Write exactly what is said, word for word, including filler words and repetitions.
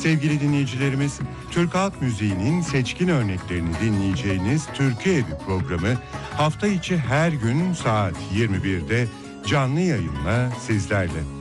Sevgili dinleyicilerimiz, Türk Halk Müziği'nin seçkin örneklerini dinleyeceğiniz Türkü Evi programı hafta içi her gün saat yirmi birde canlı yayınla sizlerle.